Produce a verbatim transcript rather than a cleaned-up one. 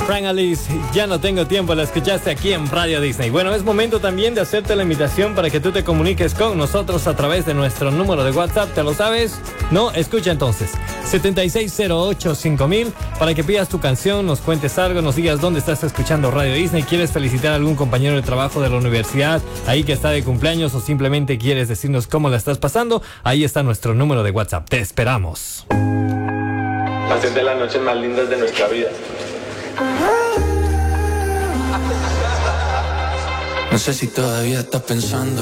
Frank Alice, ya no tengo tiempo, la escuchaste aquí en Radio Disney. Bueno, es momento también de hacerte la invitación para que tú te comuniques con nosotros a través de nuestro número de WhatsApp, ¿te lo sabes? No, escucha entonces, siete seis cero ocho cinco mil, para que pidas tu canción, nos cuentes algo, nos digas dónde estás escuchando Radio Disney, quieres felicitar a algún compañero de trabajo de la universidad ahí que está de cumpleaños o simplemente quieres decirnos cómo la estás pasando, ahí está nuestro número de WhatsApp, te esperamos. Hacer de las noches más lindas de nuestra vida. No sé si todavía estás pensando